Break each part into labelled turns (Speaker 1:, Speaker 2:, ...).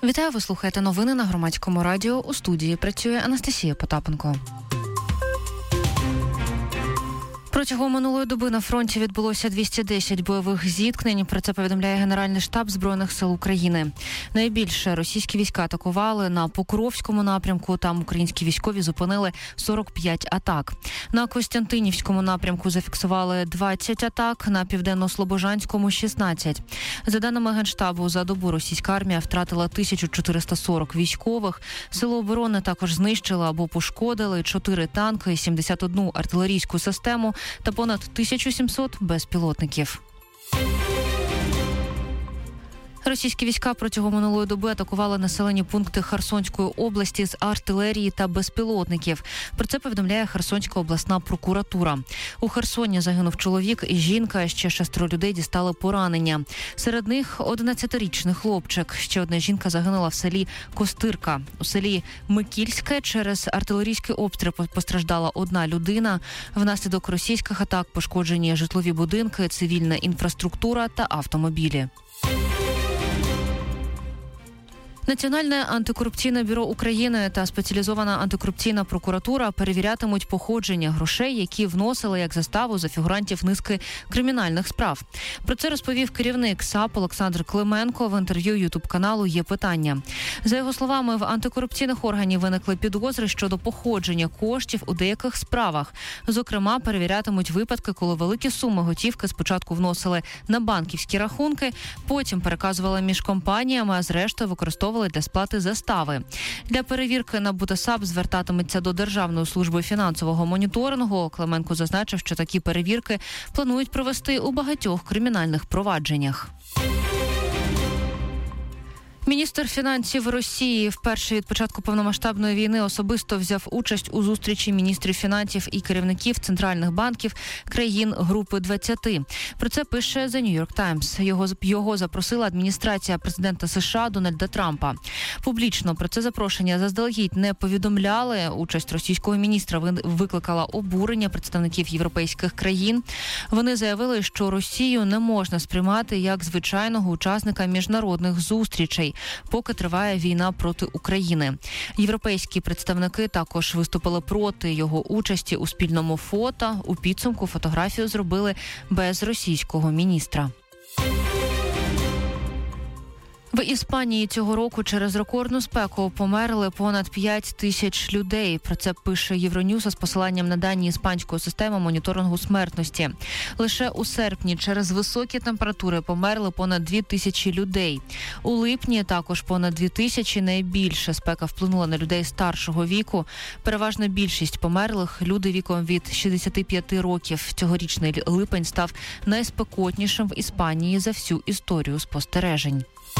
Speaker 1: Вітаю, ви слухаєте новини на Громадському радіо. У студії працює Анастасія Потапенко. Протягом минулої доби на фронті відбулося 210 бойових зіткнень. Про це повідомляє Генеральний штаб Збройних сил України. Найбільше російські війська атакували на Покровському напрямку. Там українські військові зупинили 45 атак. На Костянтинівському напрямку зафіксували 20 атак, на Південно-Слобожанському – 16. За даними Генштабу, за добу російська армія втратила 1440 військових. Сили оборони також знищили або пошкодили 4 танки, 71 артилерійську систему та понад 1700 безпілотників. Російські війська протягом минулої доби атакували населені пункти Херсонської області з артилерії та безпілотників. Про це повідомляє Херсонська обласна прокуратура. У Херсоні загинув чоловік і жінка, ще 6 людей дістали поранення. Серед них 11-річний хлопчик. Ще одна жінка загинула в селі Костирка. У селі Микільське через артилерійський обстріл постраждала одна людина. Внаслідок російських атак пошкоджені житлові будинки, цивільна інфраструктура та автомобілі. Національне антикорупційне бюро України та спеціалізована антикорупційна прокуратура перевірятимуть походження грошей, які вносили як заставу за фігурантів низки кримінальних справ. Про це розповів керівник САП Олександр Клименко в інтерв'ю ютуб-каналу «Є питання». За його словами, в антикорупційних органів виникли підозри щодо походження коштів у деяких справах. Зокрема, перевірятимуть випадки, коли великі суми готівки спочатку вносили на банківські рахунки, потім переказували між компаніями, а зрештою використовували для сплати застави. Для перевірки НАБУ та САП звертатиметься до Державної служби фінансового моніторингу. Клименко зазначив, що такі перевірки планують провести у багатьох кримінальних провадженнях. Міністр фінансів Росії вперше від початку повномасштабної війни особисто взяв участь у зустрічі міністрів фінансів і керівників центральних банків країн Групи 20. Про це пише The New York Times. Його запросила адміністрація президента США Дональда Трампа. Публічно про це запрошення заздалегідь не повідомляли. Участь російського міністра викликала обурення представників європейських країн. Вони заявили, що Росію не можна сприймати як звичайного учасника міжнародних зустрічей, поки триває війна проти України. Європейські представники також виступили проти його участі у спільному фото. У підсумку фотографію зробили без російського міністра. В Іспанії цього року через рекордну спеку померли понад 5 тисяч людей. Про це пише Євроньюз з посиланням на дані іспанської системи моніторингу смертності. Лише у серпні через високі температури померли понад 2 тисячі людей. У липні також понад 2 тисячі. Найбільше спека вплинула на людей старшого віку. Переважна більшість померлих – люди віком від 65 років. Цьогорічний липень став найспекотнішим в Іспанії за всю історію спостережень.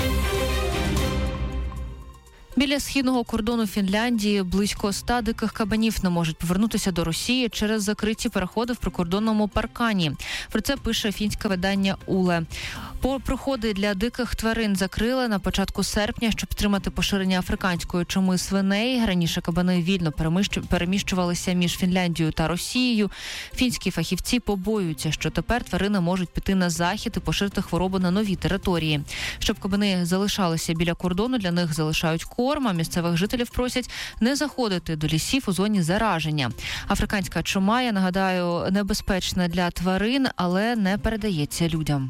Speaker 1: Біля східного кордону Фінляндії близько 100 диких кабанів не можуть повернутися до Росії через закриті переходи в прикордонному паркані. Про це пише фінське видання «Уле». Проходи для диких тварин закрили на початку серпня, щоб стримати поширення африканської чуми свиней. Раніше кабани вільно переміщувалися між Фінляндією та Росією. Фінські фахівці побоюються, що тепер тварини можуть піти на захід і поширити хворобу на нові території. Щоб кабани залишалися біля кордону, для них залишають корм, а місцевих жителів просять не заходити до лісів у зоні зараження. Африканська чума, я нагадаю, небезпечна для тварин, але не передається людям.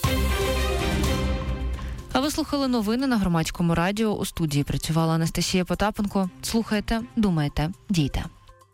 Speaker 1: А ви слухали новини на Громадському радіо. У студії працювала Анастасія Потапенко. Слухайте, думайте, дійте.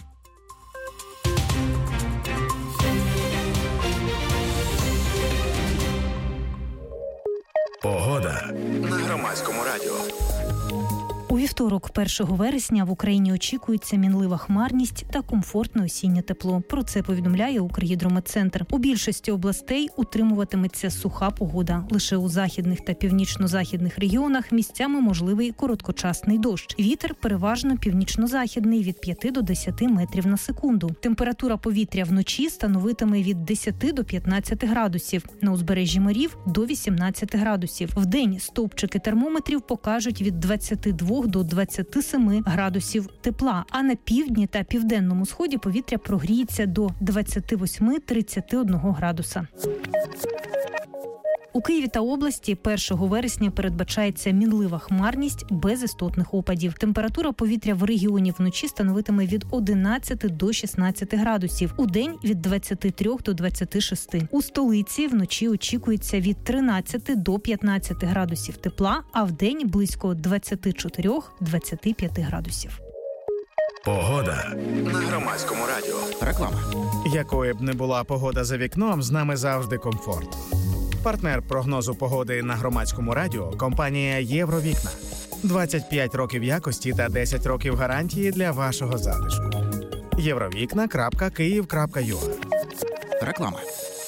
Speaker 2: Погода на Громадському радіо.
Speaker 3: У вівторок, 1 вересня, в Україні очікується мінлива хмарність та комфортне осіннє тепло. Про це повідомляє Укргідрометцентр. У більшості областей утримуватиметься суха погода. Лише у західних та північно-західних регіонах місцями можливий короткочасний дощ. Вітер переважно північно-західний від 5 до 10 метрів на секунду. Температура повітря вночі становитиме від 10 до 15 градусів. На узбережжі морів – до 18 градусів. Вдень стовпчики термометрів покажуть від 22 до 27 градусів тепла, а на півдні та південному сході повітря прогріється до 28-31 градуса. У Києві та області 1 вересня передбачається мінлива хмарність без істотних опадів. Температура повітря в регіоні вночі становитиме від 11 до 16 градусів, у день від 23 до 26. У столиці вночі очікується від 13 до 15 градусів тепла, а в день близько 24-25 градусів.
Speaker 2: Погода на Громадському радіо.
Speaker 4: Реклама.
Speaker 5: Якою б не була погода за вікном, з нами завжди комфорт. Партнер прогнозу погоди на Громадському радіо – компанія «Євровікна». 25 років якості та 10 років гарантії для вашого затишку. Євровікна.Київ.ua.
Speaker 4: Реклама.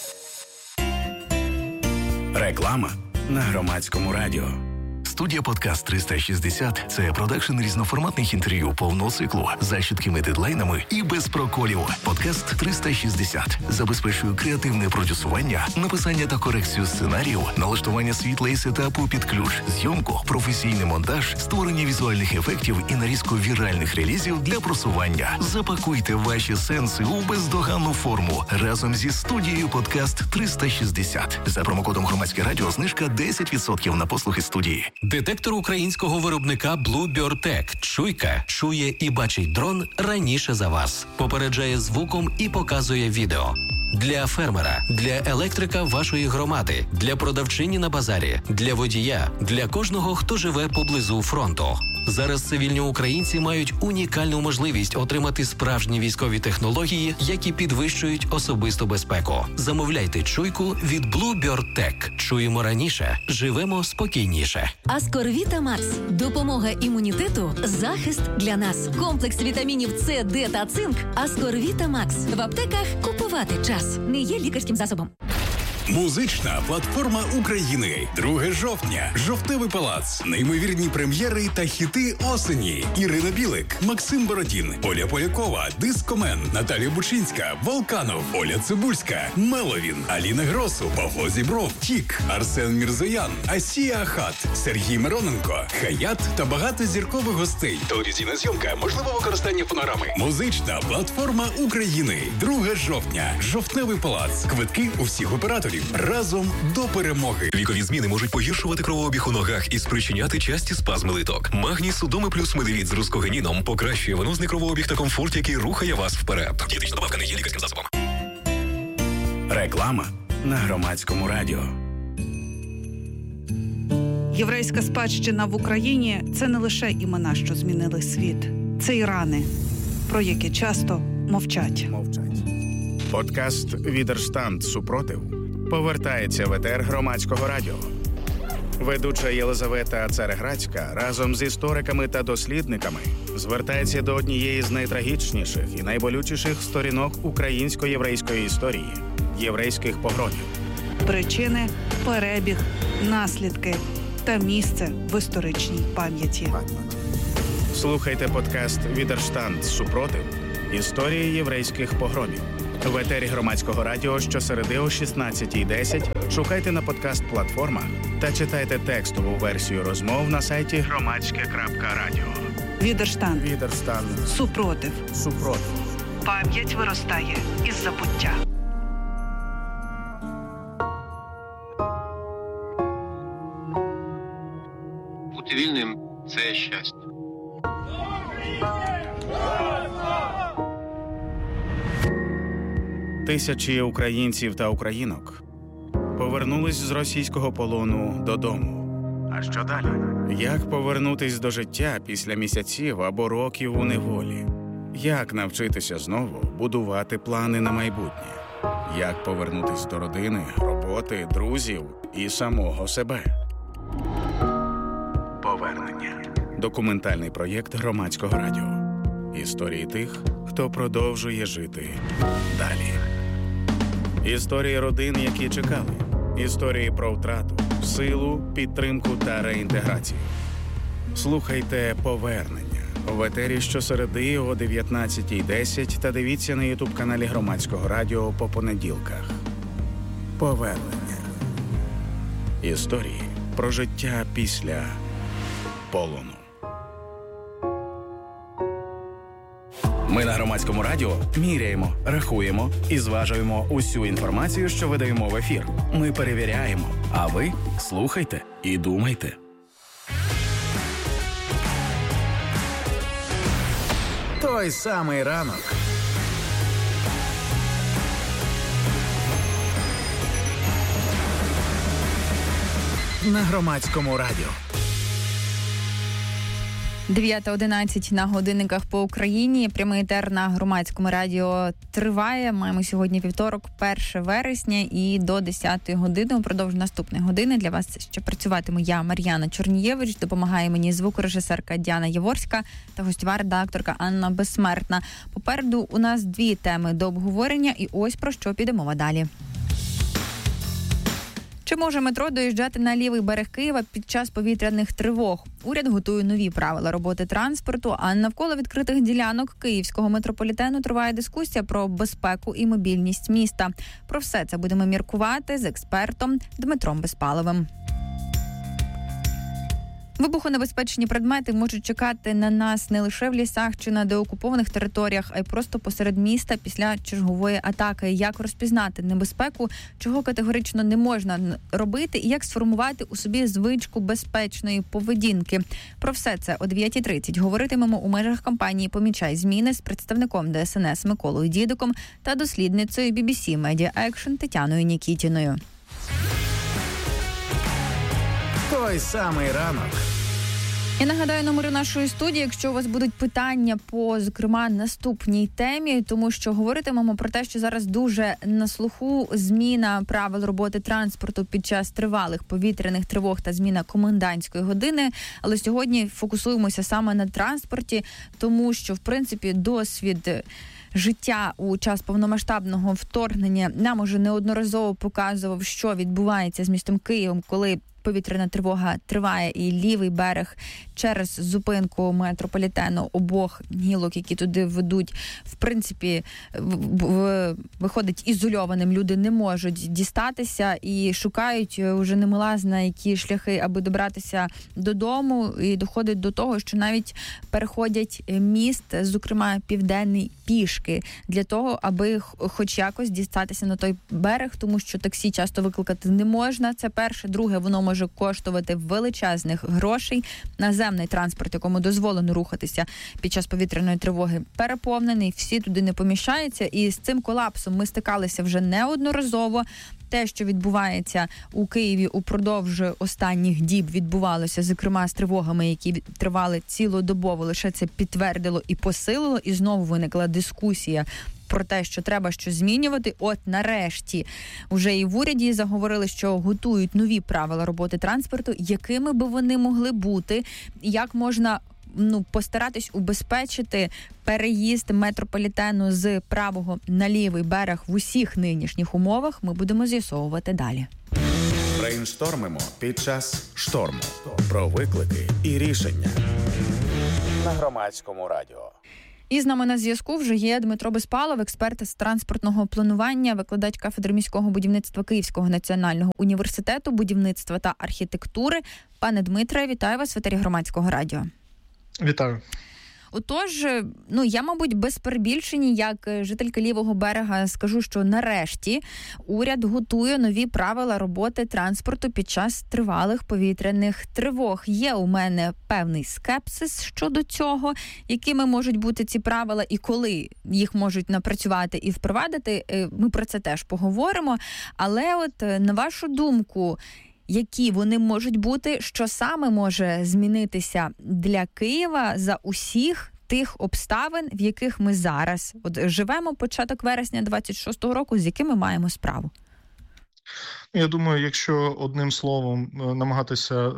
Speaker 2: Реклама на Громадському радіо. Студія «Подкаст 360» – це продакшн різноформатних інтерв'ю повного циклу за чіткими дедлайнами і без проколів. «Подкаст 360» забезпечує креативне продюсування, написання та корекцію сценаріїв, налаштування світла і сетапу під ключ, зйомку, професійний монтаж, створення візуальних ефектів і нарізку віральних релізів для просування. Запакуйте ваші сенси у бездоганну форму разом зі студією «Подкаст 360». За промокодом «Громадське радіо» знижка 10% на послуги студії.
Speaker 6: Детектор українського виробника Bluebird Tech. Чуйка чує і бачить дрон раніше за вас. Попереджає звуком і показує відео. Для фермера, для електрика вашої громади, для продавчині на базарі, для водія, для кожного, хто живе поблизу фронту. Зараз цивільні українці мають унікальну можливість отримати справжні військові технології, які підвищують особисту безпеку. Замовляйте чуйку від Bluebird Tech. Чуємо раніше, живемо спокійніше.
Speaker 7: Аскорвіта Макс. Допомога імунітету, захист для нас. Комплекс вітамінів С, Д та цинк. Аскорвіта Макс. В аптеках купувати час. Не є лікарським засобом.
Speaker 8: Музична платформа України. 2 жовтня. Жовтневий палац. Неймовірні прем'єри та хіти осені. Ірина Білик, Максим Бородін, Оля Полякова, Дискомен, Наталія Бучинська, Волканов, Оля Цибульська, Меловін, Аліна Гросу, Павло Зібров, Тік, Арсен Мірзоян, Асія Ахат, Сергій Мироненко, Хаят та багато зіркових гостей. Телевізійна зйомка, можливе використання фонограми. Музична платформа України. 2 жовтня. Жовтневий палац. Квитки у всіх операторів. Разом до перемоги.
Speaker 9: Вікові зміни можуть погіршувати кровообіг у ногах і спричиняти часті спазми литок. Магній Судоми плюс Медевіт з рускогеніном покращує венозний кровообіг та комфорт, який рухає вас вперед. Дієтична добавка не є лікарським засобом.
Speaker 2: Реклама на Громадському радіо.
Speaker 10: Єврейська спадщина в Україні – це не лише імена, що змінили світ. Це і рани, про які часто мовчать.
Speaker 5: Подкаст «Відерштанд. Супротив» повертається в етер Громадського радіо. Ведуча Єлизавета Цареградська разом з істориками та дослідниками звертається до однієї з найтрагічніших і найболючіших сторінок українсько-єврейської історії – єврейських погромів.
Speaker 10: Причини, перебіг, наслідки та місце в історичній пам'яті.
Speaker 5: Слухайте подкаст «Відерштанд. Супротив. Історії єврейських погромів». В етері Громадського радіо щосереди о 16:10 шукайте на подкаст-платформах та читайте текстову версію розмов на сайті громадське.радіо.
Speaker 10: Відерштанд.
Speaker 5: Супротив.
Speaker 10: Пам'ять виростає із забуття.
Speaker 11: Бути вільним – це щастя.
Speaker 5: Тисячі українців та українок повернулись з російського полону додому. А що далі? Як повернутись до життя після місяців або років у неволі? Як навчитися знову будувати плани на майбутнє? Як повернутись до родини, роботи, друзів і самого себе? Повернення. Документальний проєкт Громадського радіо. Історії тих, хто продовжує жити далі. Історії родин, які чекали. Історії про втрату, силу, підтримку та реінтеграцію. Слухайте «Повернення» в етері щосереди о 19:10 та дивіться на ютуб-каналі Громадського радіо по понеділках. Повернення. Історії про життя після полону. Ми на Громадському радіо міряємо, рахуємо і зважуємо усю інформацію, що видаємо в ефір. Ми перевіряємо, а ви слухайте і думайте. Той самий ранок. На Громадському радіо.
Speaker 4: 9:11 на годинниках по Україні. Прямий етер на Громадському радіо триває. Маємо сьогодні вівторок, 1 вересня, і до 10 години, упродовж наступної години, для вас ще працюватиму я, Мар'яна Чорнієвич, допомагає мені звукорежисерка Діана Яворська та гостьова редакторка Анна Безсмертна. Попереду у нас 2 теми до обговорення, і ось про що піде мова далі. Чи може метро доїжджати на лівий берег Києва під час повітряних тривог? Уряд готує нові правила роботи транспорту, а навколо відкритих ділянок Київського метрополітену триває дискусія про безпеку і мобільність міста. Про все це будемо міркувати з експертом Дмитром Безпаловим. Вибухонебезпечні предмети можуть чекати на нас не лише в лісах чи на деокупованих територіях, а й просто посеред міста після чергової атаки. Як розпізнати небезпеку, чого категорично не можна робити, і як сформувати у собі звичку безпечної поведінки. Про все це о 9:30 говоритимемо у межах кампанії «Помічай зміни» з представником ДСНС Миколою Дідиком та дослідницею BBC Media Action Тетяною Нікітіною.
Speaker 5: Той самий ранок.
Speaker 4: Я нагадаю номери нашої студії, якщо у вас будуть питання по, зокрема, наступній темі, тому що говоритимемо про те, що зараз дуже на слуху зміна правил роботи транспорту під час тривалих повітряних тривог та зміна комендантської години. Але сьогодні фокусуємося саме на транспорті, тому що, в принципі, досвід життя у час повномасштабного вторгнення нам уже неодноразово показував, що відбувається з містом Києвом, коли повітряна тривога триває, і лівий берег через зупинку метрополітену обох гілок, які туди ведуть, в принципі, виходить ізольованим. Люди не можуть дістатися і шукають уже немилазна які шляхи, аби добратися додому, і доходить до того, що навіть переходять міст, зокрема південний, пішки, для того, аби хоч якось дістатися на той берег, тому що таксі часто викликати не можна. Це перше. Друге, воно може коштувати величезних грошей. Наземний транспорт, якому дозволено рухатися під час повітряної тривоги, переповнений, всі туди не поміщаються. І з цим колапсом ми стикалися вже неодноразово. Те, що відбувається у Києві упродовж останніх діб, відбувалося, зокрема, з тривогами, які тривали цілодобово, лише це підтвердило і посилило, і знову виникла дискусія про те, що треба щось змінювати. От нарешті вже і в уряді заговорили, що готують нові правила роботи транспорту, якими би вони могли бути, як можна постаратись убезпечити переїзд метрополітену з правого на лівий берег в усіх нинішніх умовах, ми будемо з'ясовувати далі.
Speaker 5: Брейнштормимо під час шторму. Про виклики і рішення. На Громадському радіо.
Speaker 4: І з нами на зв'язку вже є Дмитро Безпалов, експерт з транспортного планування, викладач кафедри міського будівництва Київського національного університету будівництва та архітектури. Пане Дмитре, вітаю вас в етері Громадського радіо.
Speaker 12: Вітаю.
Speaker 4: Отож, я, мабуть, без перебільшень, як жителька лівого берега, скажу, що нарешті уряд готує нові правила роботи транспорту під час тривалих повітряних тривог. Є у мене певний скепсис щодо цього, якими можуть бути ці правила і коли їх можуть напрацювати і впровадити. Ми про це теж поговоримо. Але от, на вашу думку, які вони можуть бути, що саме може змінитися для Києва за усіх тих обставин, в яких ми зараз живемо, початок вересня 26-го року, з якими маємо справу?
Speaker 12: Я думаю, якщо одним словом намагатися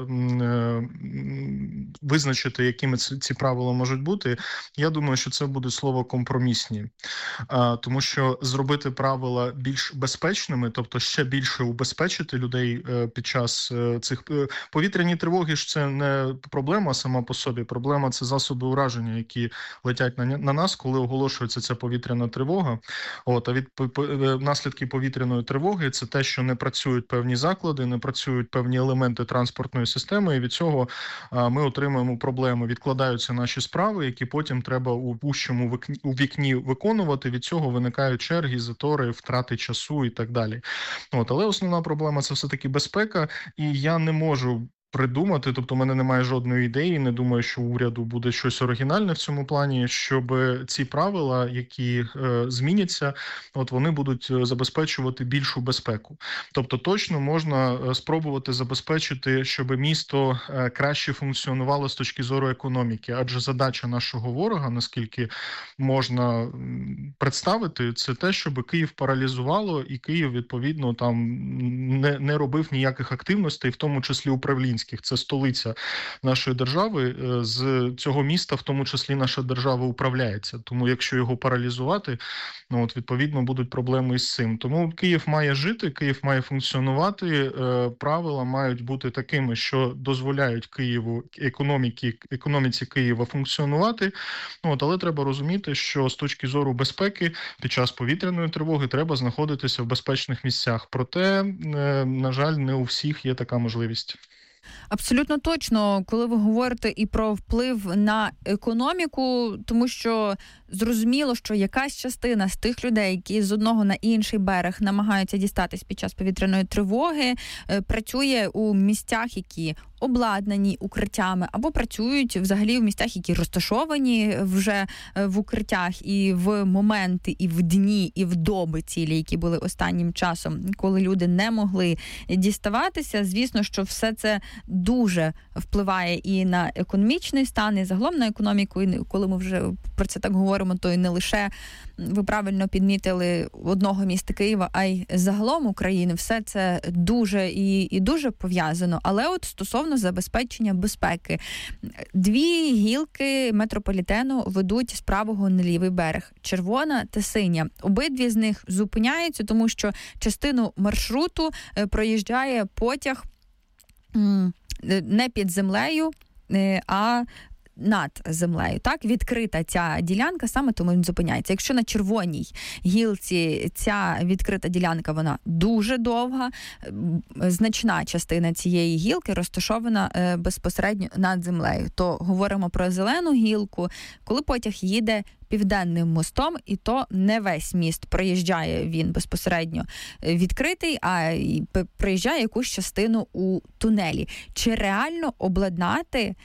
Speaker 12: визначити, якими ці правила можуть бути, я думаю, що це буде слово «компромісні». Тому що зробити правила більш безпечними, тобто ще більше убезпечити людей під час цих повітряні тривоги, ж це не проблема сама по собі, проблема – це засоби ураження, які летять на нас, коли оголошується ця повітряна тривога. А наслідки повітряної тривоги – це те, що не працює працюють певні заклади, не працюють певні елементи транспортної системи, і від цього ми отримуємо проблеми. Відкладаються наші справи, які потім треба у вущому вікні виконувати. Від цього виникають черги, затори, втрати часу і так далі. Але основна проблема – це все-таки безпека, і я не можу придумати, тобто в мене немає жодної ідеї, не думаю, що у уряду буде щось оригінальне в цьому плані, щоб ці правила, які зміняться, вони будуть забезпечувати більшу безпеку. Тобто точно можна спробувати забезпечити, щоб місто краще функціонувало з точки зору економіки, адже задача нашого ворога, наскільки можна представити, це те, щоб Київ паралізувало і Київ, відповідно, там не робив ніяких активностей, в тому числі управлінських. Це столиця нашої держави. З цього міста, в тому числі, наша держава управляється. Тому якщо його паралізувати, відповідно, будуть проблеми із цим. Тому Київ має жити, Київ має функціонувати, правила мають бути такими, що дозволяють Києву, економіці Києва функціонувати. Але треба розуміти, що з точки зору безпеки під час повітряної тривоги треба знаходитися в безпечних місцях. Проте, на жаль, не у всіх є така можливість.
Speaker 4: Абсолютно точно, коли ви говорите і про вплив на економіку, тому що зрозуміло, що якась частина з тих людей, які з одного на інший берег намагаються дістатись під час повітряної тривоги, працює у місцях, які обладнані укриттями, або працюють взагалі в місцях, які розташовані вже в укриттях і в моменти, і в дні, і в доби цілі, які були останнім часом, коли люди не могли діставатися. Звісно, що все це дуже впливає і на економічний стан, і загалом на економіку, і коли ми вже про це так говоримо, то і не лише, ви правильно підмітили, одного міста Києва, а й загалом України. Все це дуже і дуже пов'язано. Але от стосовно забезпечення безпеки. 2 гілки метрополітену ведуть з правого на лівий берег. Червона та синя. Обидві з них зупиняються, тому що частину маршруту проїжджає потяг не під землею, а над землею. Так, відкрита ця ділянка, саме тому він зупиняється. Якщо на червоній гілці ця відкрита ділянка, вона дуже довга, значна частина цієї гілки розташована безпосередньо над землею. То говоримо про зелену гілку, коли потяг їде Південним мостом, і то не весь міст проїжджає він безпосередньо відкритий, а проїжджає якусь частину у тунелі. Чи реально обладнати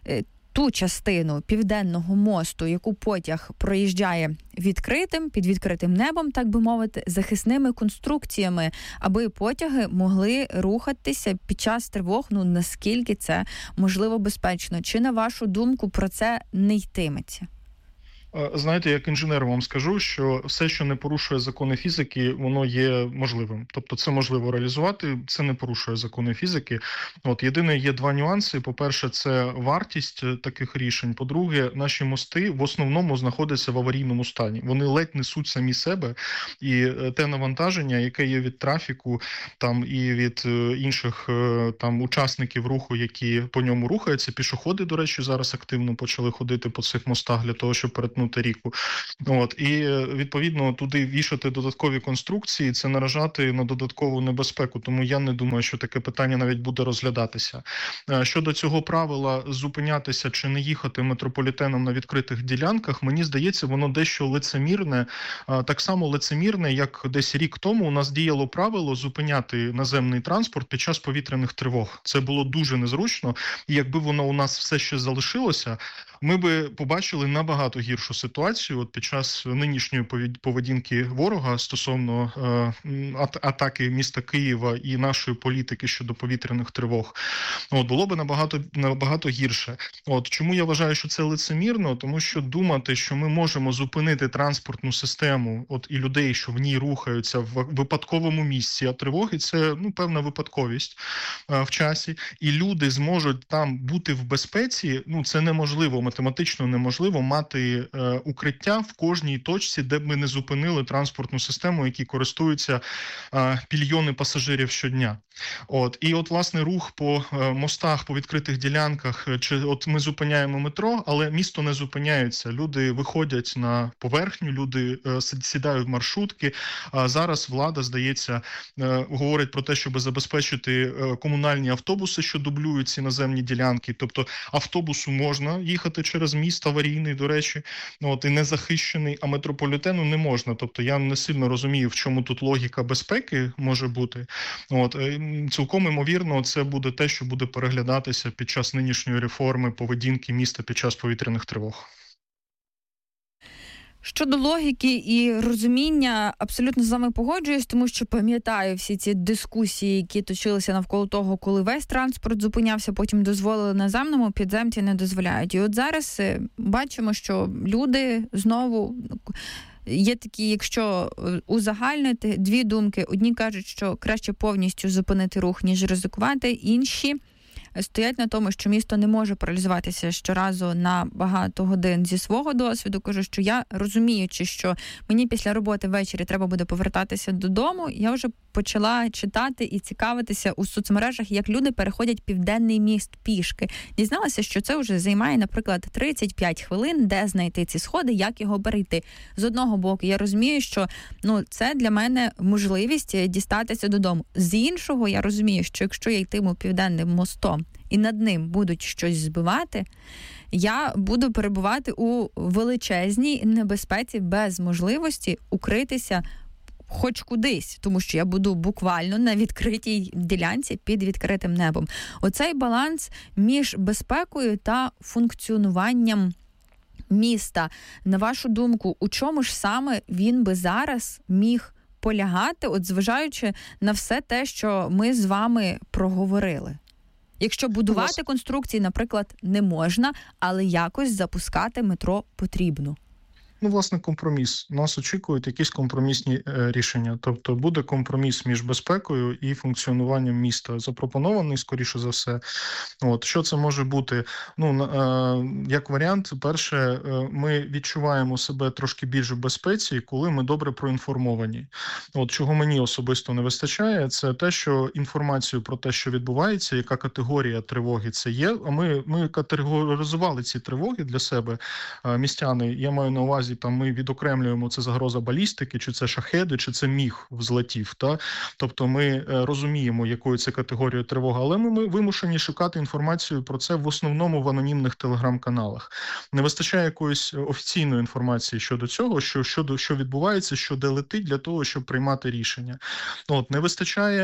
Speaker 4: ту частину Південного мосту, яку потяг проїжджає відкритим, під відкритим небом, так би мовити, захисними конструкціями, аби потяги могли рухатися під час тривог, наскільки це можливо безпечно? Чи, на вашу думку, про це не йтиметься?
Speaker 12: Знаєте, як інженер вам скажу, що все, що не порушує закони фізики, воно є можливим. Тобто це можливо реалізувати, це не порушує закони фізики. Єдине, є 2 нюанси. По-перше, це вартість таких рішень. По-друге, наші мости в основному знаходяться в аварійному стані. Вони ледь несуть самі себе, і те навантаження, яке є від трафіку там і від інших там учасників руху, які по ньому рухаються, пішоходи, до речі, зараз активно почали ходити по цих мостах для того, щоб перетнути ріку. І, відповідно, туди вішати додаткові конструкції, це наражати на додаткову небезпеку. Тому я не думаю, що таке питання навіть буде розглядатися. Щодо цього правила зупинятися чи не їхати метрополітеном на відкритих ділянках, мені здається, воно дещо лицемірне. Так само лицемірне, як десь рік тому у нас діяло правило зупиняти наземний транспорт під час повітряних тривог. Це було дуже незручно. І якби воно у нас все ще залишилося, ми би побачили набагато гіршу ситуацію під час нинішньої поведінки ворога стосовно атаки міста Києва і нашої політики щодо повітряних тривог. Було би набагато гірше. Чому я вважаю, що це лицемірно? Тому що думати, що ми можемо зупинити транспортну систему і людей, що в ній рухаються в випадковому місці, а тривоги – це певна випадковість в часі, і люди зможуть там бути в безпеці, це неможливо математично неможливо мати укриття в кожній точці, де б ми не зупинили транспортну систему, які користуються мільйони пасажирів щодня. І власне рух по мостах, по відкритих ділянках, чи ми зупиняємо метро, але місто не зупиняється. Люди виходять на поверхню, люди сідають в маршрутки. Зараз влада, здається, говорить про те, щоб забезпечити комунальні автобуси, що дублюють ці наземні ділянки. Тобто автобусу можна їхати через міст, аварійний, до речі, і незахищений, а метрополітену не можна. Тобто я не сильно розумію, в чому тут логіка безпеки може бути. Цілком ймовірно, це буде те, що буде переглядатися під час нинішньої реформи поведінки міста під час повітряних тривог.
Speaker 4: Щодо логіки і розуміння, абсолютно з вами погоджуюсь, тому що пам'ятаю всі ці дискусії, які точилися навколо того, коли весь транспорт зупинявся, потім дозволили наземному, підземці не дозволяють. І от зараз бачимо, що люди знову... Є такі, якщо узагальнити, дві думки. Одні кажуть, що краще повністю зупинити рух, ніж ризикувати. Інші стоять на тому, що місто не може паралізуватися щоразу на багато годин. Зі свого досвіду кажу, що я, розуміючи, що мені після роботи ввечері треба буде повертатися додому, я вже почала читати і цікавитися у соцмережах, як люди переходять Південний міст пішки. Дізналася, що це вже займає, наприклад, 35 хвилин, де знайти ці сходи, як його перейти. З одного боку, я розумію, що це для мене можливість дістатися додому. З іншого, я розумію, що якщо я йтиму Південним мостом і над ним будуть щось збивати, я буду перебувати у величезній небезпеці без можливості укритися хоч кудись, тому що я буду буквально на відкритій ділянці під відкритим небом. Оцей баланс між безпекою та функціонуванням міста. На вашу думку, у чому ж саме він би зараз міг полягати, зважаючи на все те, що ми з вами проговорили? Якщо будувати конструкції, наприклад, не можна, але якось запускати метро потрібно.
Speaker 12: Власне, компроміс. Нас очікують якісь компромісні рішення. Тобто буде компроміс між безпекою і функціонуванням міста. Запропонований, скоріше за все. Що це може бути? Як варіант, перше, ми відчуваємо себе трошки більш в безпеці, коли ми добре проінформовані. Чого мені особисто не вистачає, це те, що інформацію про те, що відбувається, яка категорія тривоги це є, а ми категоризували ці тривоги для себе, містяни, я маю на увазі, ми відокремлюємо, це загроза балістики, чи це шахеди, чи це міг взлетів. Тобто ми розуміємо, якою це категорією тривога, але ми вимушені шукати інформацію про це в основному в анонімних телеграм-каналах. Не вистачає якоїсь офіційної інформації щодо цього, що відбувається, що де летить, для того, щоб приймати рішення. Не вистачає,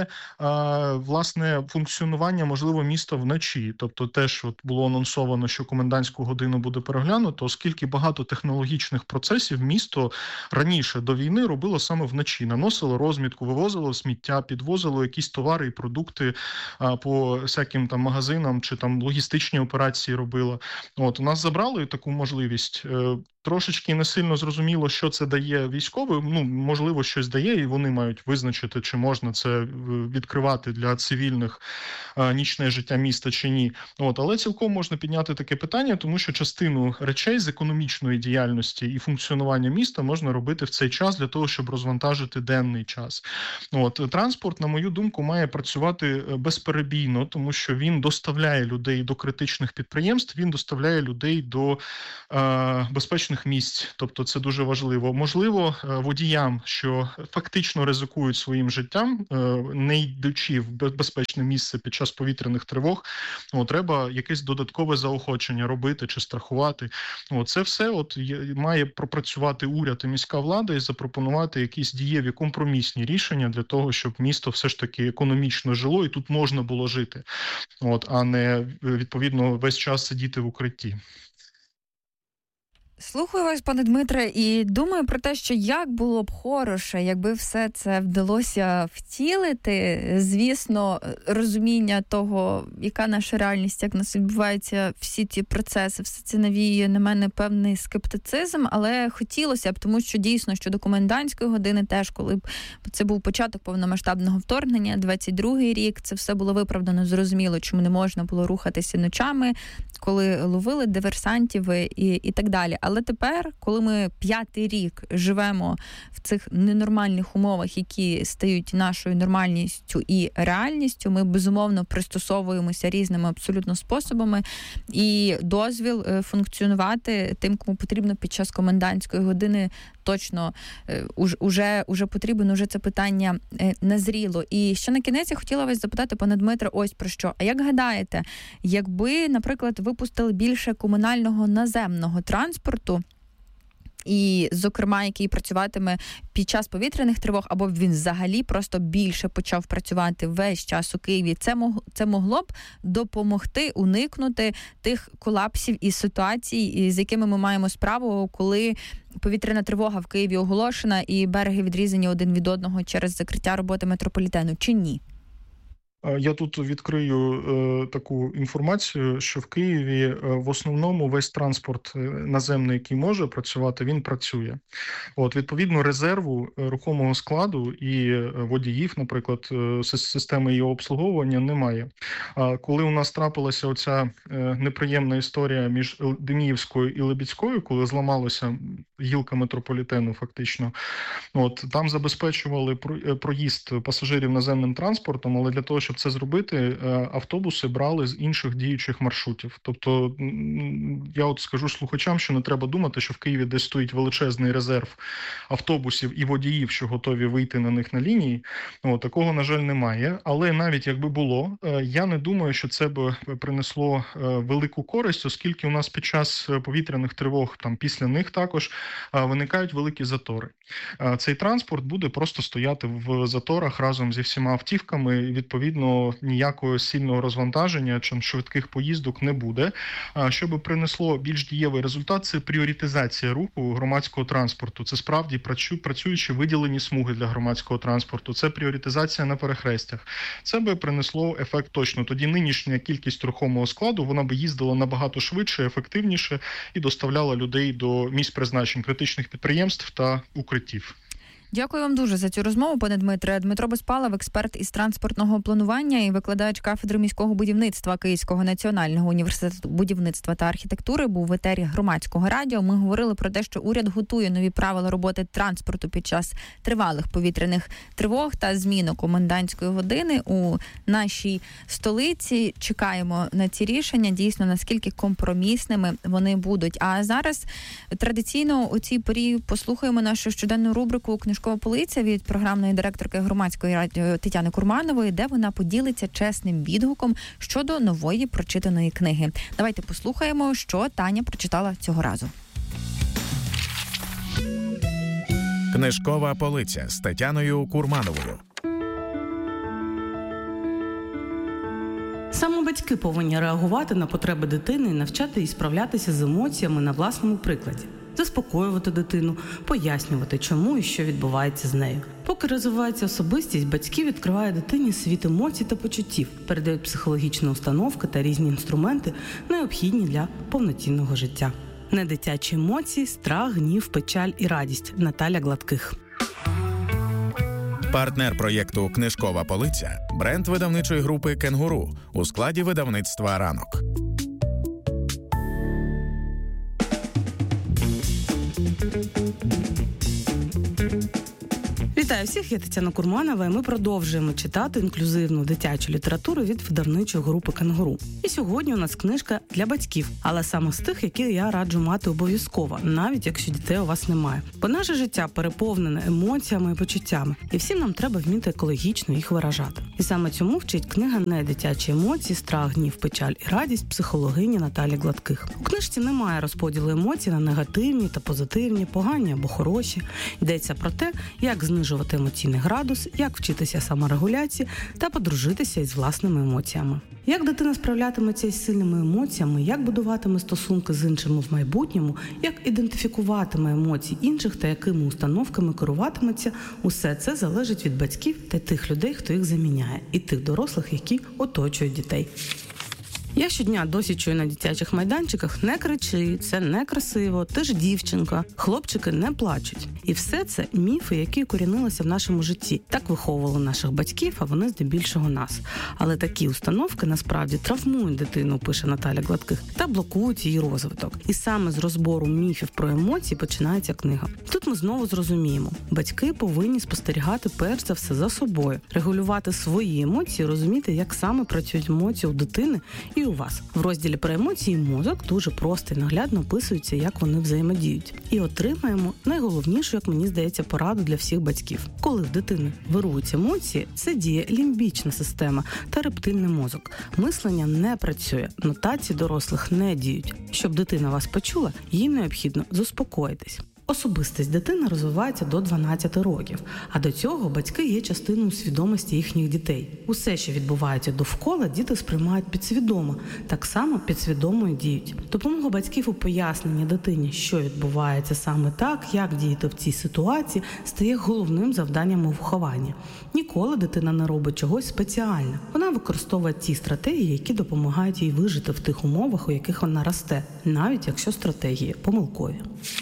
Speaker 12: власне, функціонування, можливо, міста вночі. Тобто теж було анонсовано, що комендантську годину буде переглянуто, оскільки багато технологічних процесів місто раніше до війни робило саме вночі. Наносило розмітку, вивозило сміття, підвозило якісь товари і продукти по всяким магазинам чи логістичні операції робило. У нас забрали таку можливість. Трошечки не сильно зрозуміло, що це дає військовим. Можливо, щось дає, і вони мають визначити, чи можна це відкривати для цивільних нічне життя міста чи ні. Але цілком можна підняти таке питання, тому що частину речей з економічної діяльності і функціонування міста можна робити в цей час для того, щоб розвантажити денний час. Транспорт, на мою думку, має працювати безперебійно, тому що він доставляє людей до критичних підприємств, він доставляє людей до безпечних місць, тобто це дуже важливо. Можливо, водіям, що фактично ризикують своїм життям, не йдучи в безпечне місце під час повітряних тривог, треба якесь додаткове заохочення робити чи страхувати. Це все має пропрацювати уряд і міська влада і запропонувати якісь дієві компромісні рішення для того, щоб місто все ж таки економічно жило і тут можна було жити, а не, відповідно, весь час сидіти в укритті.
Speaker 4: Слухаю вас, пане Дмитре, і думаю про те, що як було б хороше, якби все це вдалося втілити. Звісно, розуміння того, яка наша реальність, як нас відбуваються всі ці процеси, все це навіює на мене певний скептицизм, але хотілося б, тому що дійсно, що до комендантської години теж, коли б це був початок повномасштабного вторгнення, 22-й рік, це все було виправдано, зрозуміло, чому не можна було рухатися ночами, коли ловили диверсантів і так далі. Але тепер, коли ми 5-й рік живемо в цих ненормальних умовах, які стають нашою нормальністю і реальністю, ми, безумовно, пристосовуємося різними абсолютно способами, і дозвіл функціонувати тим, кому потрібно під час комендантської години, точно уже потрібен, уже це питання назріло. І ще на кінець я хотіла вас запитати, пане Дмитре, ось про що. А як гадаєте, якби, наприклад, випустили більше комунального наземного транспорту, і, зокрема, який працюватиме під час повітряних тривог, або він взагалі просто більше почав працювати весь час у Києві, це могло б допомогти уникнути тих колапсів і ситуацій, з якими ми маємо справу, коли повітряна тривога в Києві оголошена і береги відрізані один від одного через закриття роботи метрополітену, чи ні?
Speaker 12: Я тут відкрию таку інформацію, що в Києві в основному весь транспорт наземний, який може працювати, він працює. Відповідно, резерву рухомого складу і водіїв, наприклад, системи його обслуговування немає. Коли у нас трапилася оця неприємна історія між Деміївською і Лебідською, коли зламалася гілка метрополітену фактично, там забезпечували проїзд пасажирів наземним транспортом, але для того, щоб це зробити, автобуси брали з інших діючих маршрутів. Тобто, я скажу слухачам, що не треба думати, що в Києві десь стоїть величезний резерв автобусів і водіїв, що готові вийти на них на лінії. Такого, на жаль, немає. Але навіть якби було, я не думаю, що це б принесло велику користь, оскільки у нас під час повітряних тривог, після них також, виникають великі затори. Цей транспорт буде просто стояти в заторах разом зі всіма автівками, і, відповідно, ніякого сильного розвантаження чи швидких поїздок не буде. Що би принесло більш дієвий результат, це пріоритизація руху громадського транспорту. Це справді працюючі виділені смуги для громадського транспорту. Це пріоритизація на перехрестях. Це би принесло ефект точно. Тоді нинішня кількість рухомого складу, вона би їздила набагато швидше, ефективніше і доставляла людей до місць призначень критичних підприємств та укриттів.
Speaker 4: Дякую вам дуже за цю розмову, пане Дмитре. Дмитро Безпалов, експерт із транспортного планування і викладач кафедри міського будівництва Київського національного університету будівництва та архітектури, був в етері Громадського радіо. Ми говорили про те, що уряд готує нові правила роботи транспорту під час тривалих повітряних тривог та зміну комендантської години у нашій столиці. Чекаємо на ці рішення, дійсно, наскільки компромісними вони будуть. А зараз традиційно у цій порі послухаємо нашу щоденну рубрику «Книжкова полиця» від програмної директорки Громадської радіо Тетяни Курманової, де вона поділиться чесним відгуком щодо нової прочитаної книги. Давайте послухаємо, що Таня прочитала цього разу.
Speaker 13: Книжкова полиця з Тетяною Курмановою.
Speaker 14: Саме батьки повинні реагувати на потреби дитини і навчати її справлятися з емоціями на власному прикладі. Заспокоювати дитину, пояснювати, чому і що відбувається з нею. Поки розвивається особистість, батьки відкривають дитині світ емоцій та почуттів, передають психологічні установки та різні інструменти, необхідні для повноцінного життя. Недитячі емоції, страх, гнів, печаль і радість. Наталя Гладких.
Speaker 13: Партнер проєкту «Книжкова полиця» – бренд видавничої групи «Кенгуру» у складі видавництва «Ранок».
Speaker 14: Вітаю всіх, я Тетяна Курманова, і ми продовжуємо читати інклюзивну дитячу літературу від видавничої групи «Кенгуру». І сьогодні у нас книжка для батьків, але саме з тих, які я раджу мати обов'язково, навіть якщо дітей у вас немає. Бо наше життя переповнене емоціями і почуттями, і всім нам треба вміти екологічно їх виражати. І саме цьому вчить книга «Не дитячі емоції, страх, гнів, печаль і радість» психологині Наталі Гладких. У книжці немає розподілу емоцій на негативні та позитивні, погані або хороші. Йдеться про те, як знижувати емоційний градус, як вчитися саморегуляції та подружитися із власними емоціями. Як дитина справлятиметься із сильними емоціями, як будуватиме стосунки з іншими в майбутньому, як ідентифікуватиме емоції інших та якими установками керуватиметься – усе це залежить від батьків та тих людей, хто їх заміняє, і тих дорослих, які оточують дітей. Я щодня досі чую на дитячих майданчиках: не кричи, це некрасиво, ти ж дівчинка, хлопчики не плачуть. І все це міфи, які корінилися в нашому житті. Так виховували наших батьків, а вони здебільшого нас. Але такі установки насправді травмують дитину, пише Наталя Гладких, та блокують її розвиток. І саме з розбору міфів про емоції починається книга. Тут ми знову зрозуміємо: батьки повинні спостерігати перш за все за собою, регулювати свої емоції, розуміти, як саме працюють емоції у дитини і у вас. В розділі про емоції мозок дуже просто і наглядно описується, як вони взаємодіють. І отримаємо найголовнішу, як мені здається, пораду для всіх батьків. Коли в дитини вирують емоції, це діє лімбічна система та рептильний мозок. Мислення не працює, нотації дорослих не діють. Щоб дитина вас почула, їй необхідно заспокоїтись. Особистість дитини розвивається до 12 років, а до цього батьки є частиною свідомості їхніх дітей. Усе, що відбувається довкола, діти сприймають підсвідомо, так само підсвідомо й діють. Допомога батьків у поясненні дитині, що відбувається саме так, як діяти в цій ситуації, стає головним завданням у вихованні. Ніколи дитина не робить чогось спеціально. Вона використовує ті стратегії, які допомагають їй вижити в тих умовах, у яких вона росте, навіть якщо стратегії помилкові.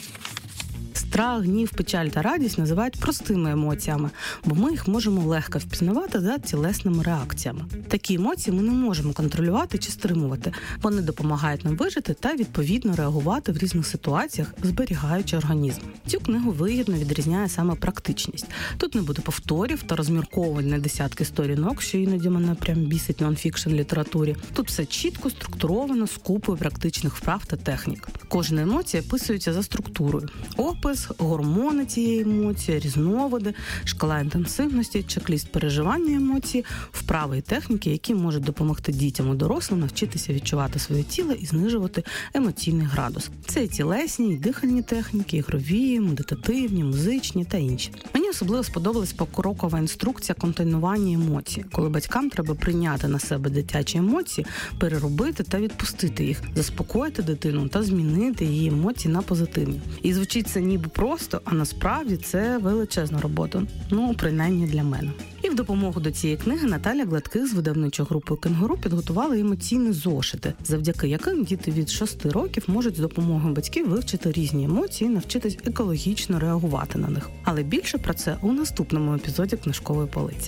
Speaker 14: Страх, гнів, печаль та радість називають простими емоціями, бо ми їх можемо легко впізнавати за тілесними реакціями. Такі емоції ми не можемо контролювати чи стримувати. Вони допомагають нам вижити та відповідно реагувати в різних ситуаціях, зберігаючи організм. Цю книгу вигідно відрізняє саме практичність. Тут не буде повторів та розмірковувань на десятки сторінок, що іноді мене прям бісить нонфікшн літературі. Тут все чітко, структуровано, з купою практичних вправ та технік. Кожна емоція описується за структурою. Опис, гормони цієї емоції, різновиди, шкала інтенсивності, чек-ліст переживання емоцій, вправи і техніки, які можуть допомогти дітям і дорослим навчитися відчувати своє тіло і знижувати емоційний градус. Це і тілесні, і дихальні техніки, ігрові, медитативні, музичні та інші. Мені особливо сподобалась покрокова інструкція контейнування емоцій, коли батькам треба прийняти на себе дитячі емоції, переробити та відпустити їх, заспокоїти дитину та змінити її емоції на позитивні. І звучить це ніби просто, а насправді це величезна робота. Принаймні для мене. І в допомогу до цієї книги Наталя Гладких з видавничої групи «Кенгуру» підготувала емоційні зошити, завдяки яким діти від 6 років можуть з допомогою батьків вивчити різні емоції і навчитись екологічно реагувати на них. Але більше про це у наступному епізоді книжкової полиці.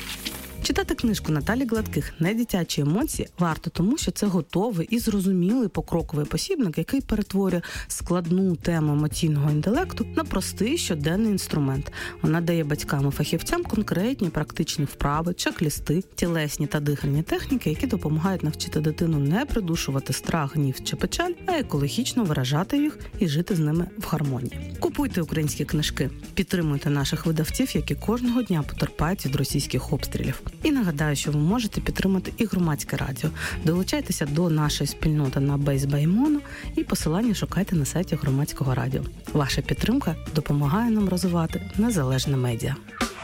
Speaker 14: Читати книжку Наталі Гладких «Не дитячі емоції» варто, тому що це готовий і зрозумілий покроковий посібник, який перетворює складну тему емоційного інтелекту на простий щоденний інструмент. Вона дає батькам і фахівцям конкретні практичні вправи, чек-лісти, тілесні та дихальні техніки, які допомагають навчити дитину не придушувати страх, гнів чи печаль, а екологічно виражати їх і жити з ними в гармонії. Купуйте українські книжки, підтримуйте наших видавців, які кожного дня потерпають від російських обстрілів. І нагадаю, що ви можете підтримати і громадське радіо. Долучайтеся до нашої спільноти на Base by Mono і посилання шукайте на сайті громадського радіо. Ваша підтримка допомагає нам розвивати незалежне медіа.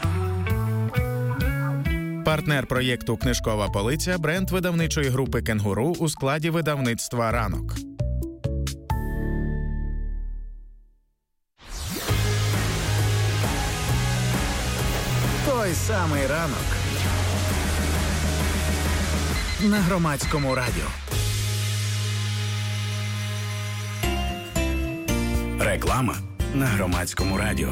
Speaker 13: Партнер проєкту «Книжкова полиця» – бренд видавничої групи «Кенгуру» у складі видавництва «Ранок».
Speaker 2: Той самий ранок на Громадському радіо. Реклама на Громадському радіо.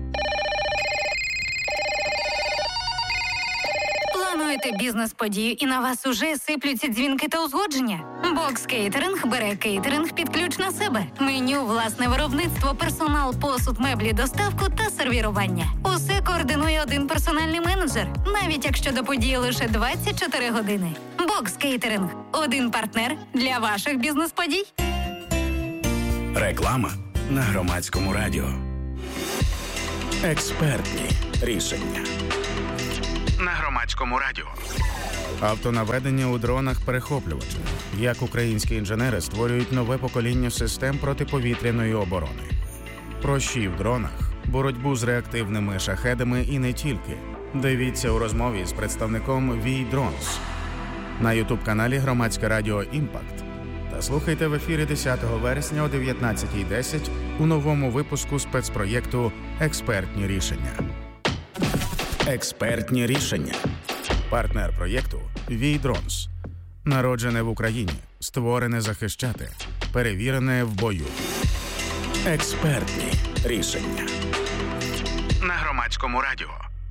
Speaker 15: Плануєте бізнес-подію і на вас уже сиплються дзвінки та узгодження? Бокс Кейтеринг бере кейтеринг під ключ на себе. Меню, власне виробництво, персонал, посуд, меблі, доставку та сервірування. Усе координує один персональний менеджер, навіть якщо до події лише 24 години. Бокс Кейтеринг – один партнер для ваших бізнес-подій.
Speaker 2: Реклама на Громадському радіо. Експертні рішення.
Speaker 13: на Громадському радіо. Автонаведення у дронах-перехоплювачах. Як українські інженери створюють нове покоління систем протиповітряної оборони. Прощі в дронах, боротьбу з реактивними шахедами і не тільки. Дивіться у розмові з представником VI Drones на ютуб-каналі Громадське радіо «Імпакт». Та слухайте в ефірі 10 вересня о 19:10 у новому випуску спецпроєкту «Експертні рішення». Експертні рішення. Партнер проєкту VI Drones. Народжене в Україні, створене захищати, перевірене в бою. Експертні рішення. На Громадському радіо.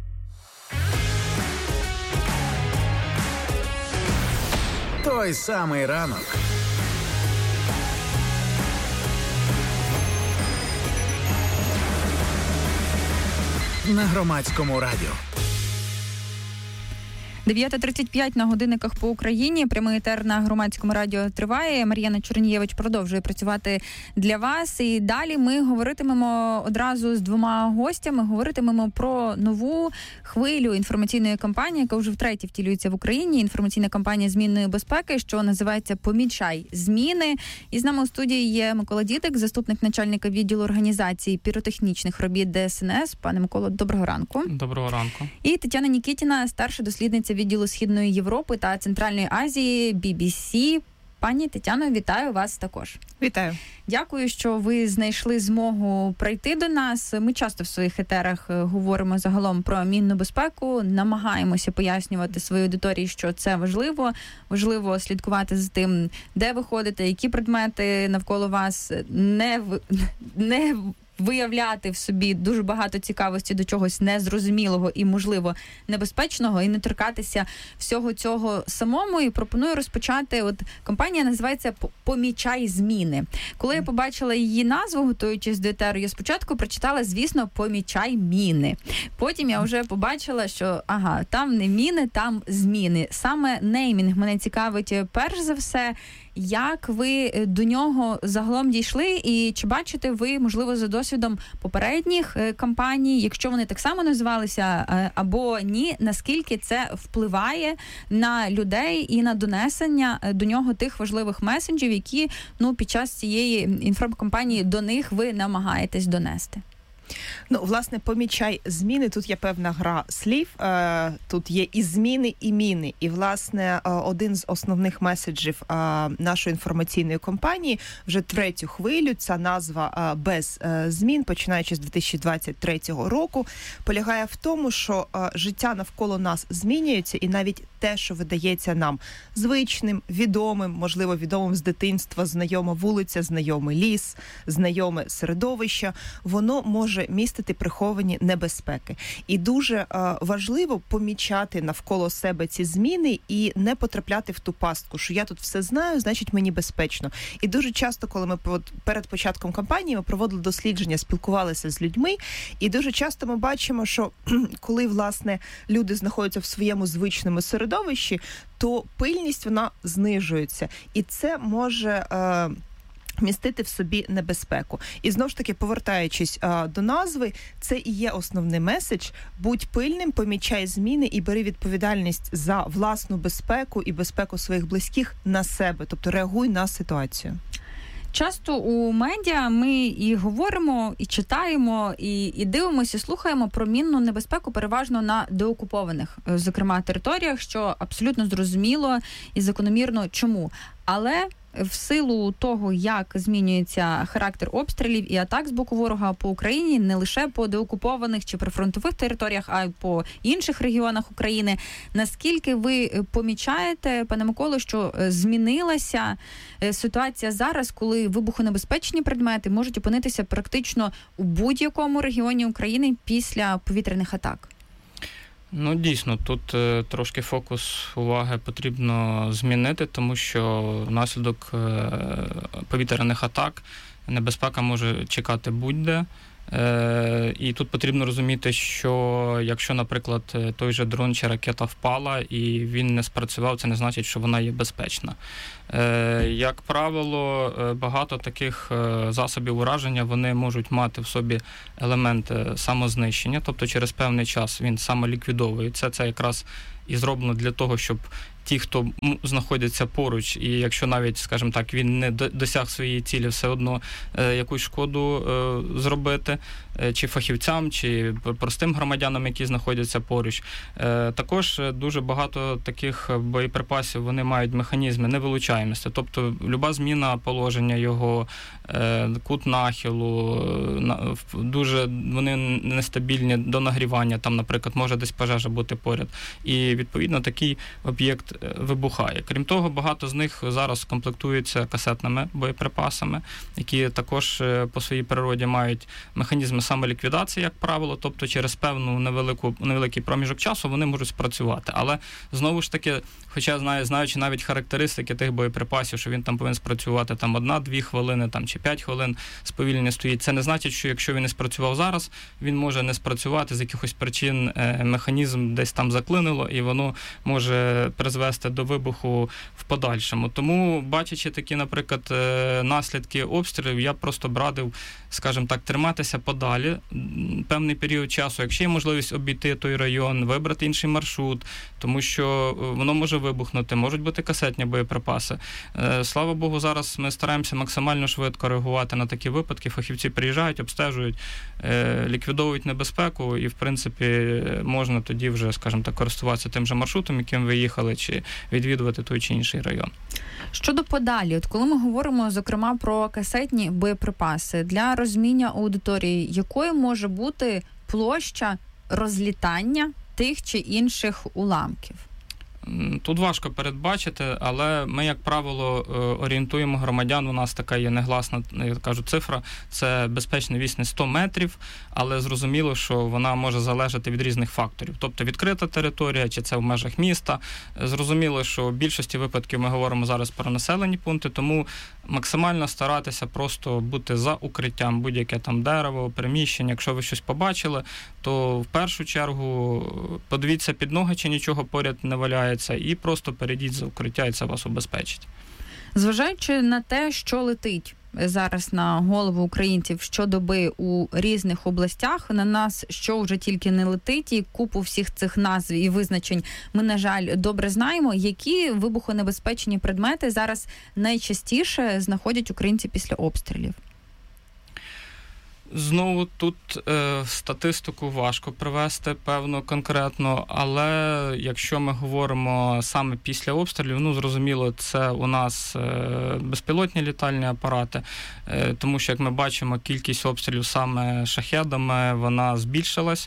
Speaker 13: Той самий ранок. На Громадському радіо.
Speaker 4: 9:35 на годинниках по Україні. Прямий етер на Громадському радіо триває. Мар'яна Чорнієвич продовжує працювати для вас. І далі ми говоритимемо одразу з двома гостями. Говоритимемо про нову хвилю інформаційної кампанії, яка вже втретє втілюється в Україні. Інформаційна кампанія змінної безпеки, що називається «Помічай зміни». І з нами у студії є Микола Дідик, заступник начальника відділу організації піротехнічних робіт ДСНС. Пане Миколо, доброго ранку.
Speaker 16: Доброго ранку.
Speaker 4: І Тетяна Нікітіна, старша дослідниця відділу Східної Європи та Центральної Азії BBC. Пані Тетяно, вітаю вас також.
Speaker 17: Вітаю.
Speaker 4: Дякую, що ви знайшли змогу прийти до нас. Ми часто в своїх етерах говоримо загалом про мінну безпеку, намагаємося пояснювати своїй аудиторії, що це важливо. Важливо слідкувати за тим, де ви ходите, які предмети навколо вас, не виявляти в собі дуже багато цікавості до чогось незрозумілого і, можливо, небезпечного, і не торкатися всього цього самому. І пропоную розпочати. От кампанія називається «Помічай зміни». Коли я побачила її назву, готуючись до етеру, я спочатку прочитала, звісно, «Помічай міни». Потім я вже побачила, що, там не міни, там зміни. Саме неймінг мене цікавить перш за все. Як ви до нього загалом дійшли, і чи бачите ви, можливо, за досвідом попередніх кампаній, якщо вони так само називалися, або ні, наскільки це впливає на людей і на донесення до нього тих важливих меседжів, які під час цієї інформкампанії до них ви намагаєтесь донести?
Speaker 17: Власне, помічай зміни. Тут є певна гра слів. Тут є і зміни, і міни. І, власне, один з основних меседжів нашої інформаційної кампанії вже третю хвилю, ця назва «Без змін», починаючи з 2023 року, полягає в тому, що життя навколо нас змінюється, і навіть те, що видається нам звичним, відомим, можливо, відомим з дитинства, знайома вулиця, знайомий ліс, знайоме середовище, воно може містити приховані небезпеки. І дуже важливо помічати навколо себе ці зміни і не потрапляти в ту пастку, що я тут все знаю, значить мені безпечно. І дуже часто, коли ми перед початком кампанії ми проводили дослідження, спілкувалися з людьми, і дуже часто ми бачимо, що коли, власне, люди знаходяться в своєму звичному середовищі, то пильність, вона знижується. І це може містити в собі небезпеку. І знову ж таки, повертаючись до назви, це і є основний меседж. Будь пильним, помічай зміни і бери відповідальність за власну безпеку і безпеку своїх близьких на себе. Тобто реагуй на ситуацію.
Speaker 4: Часто у медіа ми і говоримо, і читаємо, і дивимося, слухаємо про мінну небезпеку переважно на деокупованих, зокрема, територіях, що абсолютно зрозуміло і закономірно чому. Але в силу того, як змінюється характер обстрілів і атак з боку ворога по Україні, не лише по деокупованих чи прифронтових територіях, а й по інших регіонах України, наскільки ви помічаєте, пане Миколо, що змінилася ситуація зараз, коли вибухонебезпечні предмети можуть опинитися практично у будь-якому регіоні України після повітряних атак?
Speaker 16: Дійсно, тут трошки фокус уваги потрібно змінити, тому що внаслідок повітряних атак небезпека може чекати будь-де. І тут потрібно розуміти, що якщо, наприклад, той же дрон чи ракета впала і він не спрацював, це не значить, що вона є безпечна. Як правило, багато таких засобів ураження, вони можуть мати в собі елемент самознищення, тобто через певний час він самоліквідовується. Це якраз і зроблено для того, щоб ті, хто знаходяться поруч, і якщо навіть, скажімо так, він не досяг своєї цілі, все одно якусь шкоду зробити, чи фахівцям, чи простим громадянам, які знаходяться поруч. Також дуже багато таких боєприпасів, вони мають механізми невилучаємості, тобто люба зміна положення його, кут нахилу, дуже вони нестабільні до нагрівання, там, наприклад, може десь пожежа бути поряд. І, відповідно, такий об'єкт вибухає. Крім того, багато з них зараз комплектуються касетними боєприпасами, які також по своїй природі мають механізми самоліквідації, як правило, тобто через певну невеликий проміжок часу вони можуть спрацювати. Але, знову ж таки, хоча знаючи навіть характеристики тих боєприпасів, що він там повинен спрацювати там 1-2 хвилини там, чи 5 хвилин сповільнення стоїть, це не значить, що якщо він не спрацював зараз, він може не спрацювати з якихось причин, механізм десь там заклинило, і воно може призвести до вибуху в подальшому. Тому, бачачи такі, наприклад, наслідки обстрілів, я просто б радив, скажімо так, триматися подалі певний період часу. Якщо є можливість обійти той район, вибрати інший маршрут, тому що воно може вибухнути, можуть бути касетні боєприпаси. Слава Богу, зараз ми стараємося максимально швидко реагувати на такі випадки. Фахівці приїжджають, обстежують, ліквідовують небезпеку і, в принципі, можна тоді вже, скажімо так, користуватися тим же маршрутом, яким ви їхали, чи відвідувати той чи інший район.
Speaker 4: Щодо подалі, от коли ми говоримо, зокрема, про касетні боєприпаси, для розуміння аудиторії, якою може бути площа розлітання тих чи інших уламків?
Speaker 16: Тут важко передбачити, але ми, як правило, орієнтуємо громадян. У нас така є негласна, я кажу, цифра. Це безпечна відстань 100 метрів, але зрозуміло, що вона може залежати від різних факторів. Тобто відкрита територія, чи це в межах міста. Зрозуміло, що в більшості випадків ми говоримо зараз про населені пункти, тому максимально старатися просто бути за укриттям, будь-яке там дерево, приміщення. Якщо ви щось побачили, то в першу чергу подивіться під ноги, чи нічого поряд не валяється, і просто перейдіть за укриття, і це вас убезпечить.
Speaker 4: Зважаючи на те, що летить зараз на голову українців щодоби у різних областях, на нас що вже тільки не летить, і купу всіх цих назв і визначень ми, на жаль, добре знаємо, які вибухонебезпечні предмети зараз найчастіше знаходять українці після обстрілів.
Speaker 16: Знову тут статистику важко привести, певно, конкретно, але якщо ми говоримо саме після обстрілів, зрозуміло, це у нас безпілотні літальні апарати, тому що, як ми бачимо, кількість обстрілів саме шахедами, вона збільшилась.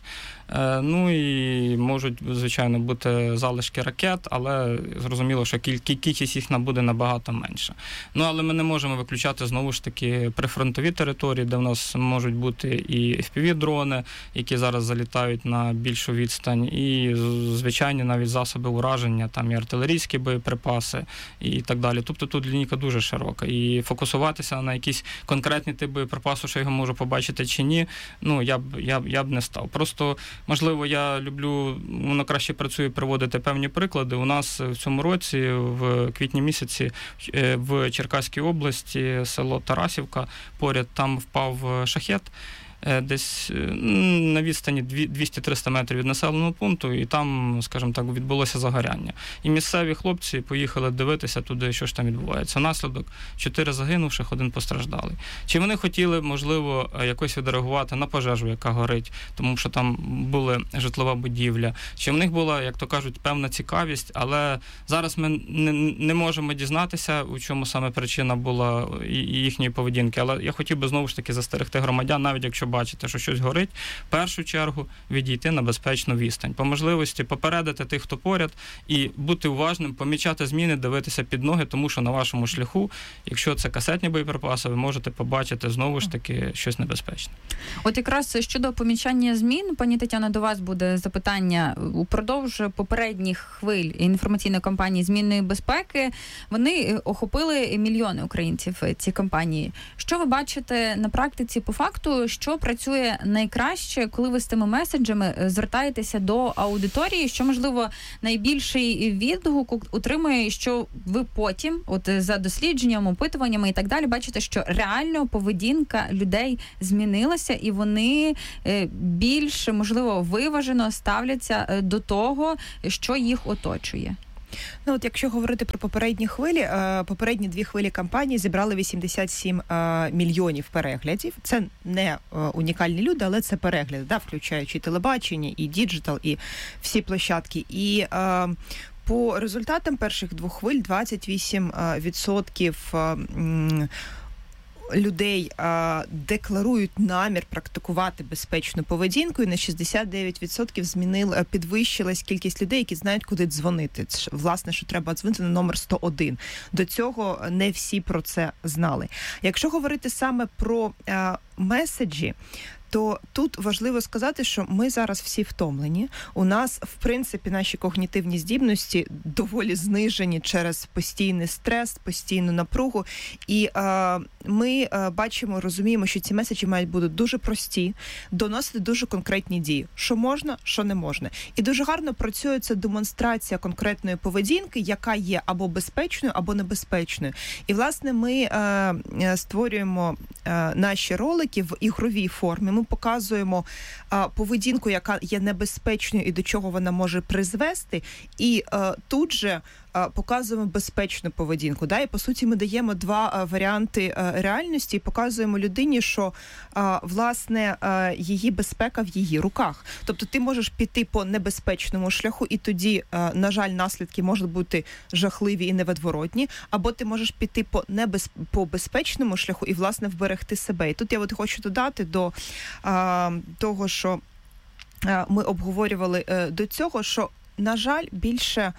Speaker 16: І можуть, звичайно, бути залишки ракет, але зрозуміло, що кількість їх буде набагато менша. Але ми не можемо виключати, знову ж таки, прифронтові території, де в нас можуть бути і FPV-дрони, які зараз залітають на більшу відстань, і звичайні навіть засоби ураження, там і артилерійські боєприпаси, і так далі. Тобто тут лінійка дуже широка. І фокусуватися на якісь конкретні тип боєприпасу, що його можу побачити чи ні, я б не став. Просто можливо, я люблю, воно краще працює приводити певні приклади. У нас в цьому році, в квітні місяці, в Черкаській області, село Тарасівка, поряд там впав шахед, десь на відстані 200-300 метрів від населеного пункту, і там, скажімо так, відбулося загоряння. І місцеві хлопці поїхали дивитися туди, що ж там відбувається. Наслідок 4 загинувших, 1 постраждалий. Чи вони хотіли, можливо, якось відреагувати на пожежу, яка горить, тому що там була житлова будівля, чи в них була, як то кажуть, певна цікавість, але зараз ми не можемо дізнатися, у чому саме причина була їхньої поведінки. Але я хотів би, знову ж таки, застерегти громадян, навіть якщо бачите, що щось горить, в першу чергу відійти на безпечну відстань. По можливості попередити тих, хто поряд, і бути уважним, помічати зміни, дивитися під ноги, тому що на вашому шляху, якщо це касетні боєприпаси, ви можете побачити знову ж таки щось небезпечне.
Speaker 4: От якраз щодо помічання змін, пані Тетяно, до вас буде запитання. Упродовж попередніх хвиль інформаційної кампанії «Змінної безпеки» вони охопили мільйони українців, ці кампанії. Що ви бачите на практиці по факту, що що працює найкраще, коли ви з тими меседжами звертаєтеся до аудиторії, що, можливо, найбільший відгук отримує, що ви потім, от за дослідженням, опитуваннями і так далі, бачите, що реально поведінка людей змінилася, і вони більш, можливо, виважено ставляться до того, що їх оточує.
Speaker 17: Ну, от якщо говорити про попередні хвилі, попередні 2 хвилі кампанії зібрали 87 мільйонів переглядів. Це не унікальні люди, але це перегляди, да, включаючи телебачення, і діджитал, і всі площадки. І по результатам перших 2 хвиль 28% людей декларують намір практикувати безпечну поведінку, і на 69% підвищилась кількість людей, які знають, куди дзвонити. Власне, що треба дзвонити на номер 101. До цього не всі про це знали. Якщо говорити саме про меседжі, то тут важливо сказати, що ми зараз всі втомлені. У нас, в принципі, наші когнітивні здібності доволі знижені через постійний стрес, постійну напругу. І ми бачимо, розуміємо, що ці меседжі мають бути дуже прості, доносити дуже конкретні дії. Що можна, що не можна. І дуже гарно працює ця демонстрація конкретної поведінки, яка є або безпечною, або небезпечною. І, власне, ми створюємо наші ролики в ігровій формі. Ми показуємо поведінку, яка є небезпечною і до чого вона може призвести, і тут же показуємо безпечну поведінку. Да? І, по суті, ми даємо 2 варіанти реальності і показуємо людині, що, власне, її безпека в її руках. Тобто ти можеш піти по небезпечному шляху, і тоді, на жаль, наслідки можуть бути жахливі і невідворотні, або ти можеш піти по безпечному шляху і, власне, вберегти себе. І тут я хочу додати до того, що ми обговорювали до цього, що, на жаль, більше